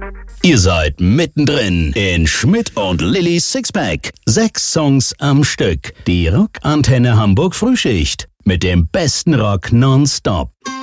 Ihr seid mittendrin in Schmidt und Lillys Sixpack. 6 Songs am Stück. Die Rockantenne Hamburg Frühschicht. Mit dem besten Rock nonstop.